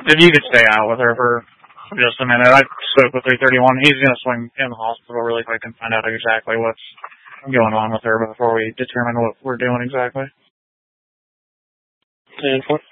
If you could stay out with her for just a minute. I spoke with 331. He's going to swing in the hospital really quick and find out exactly what's going on with her before we determine what we're doing exactly. 10-4.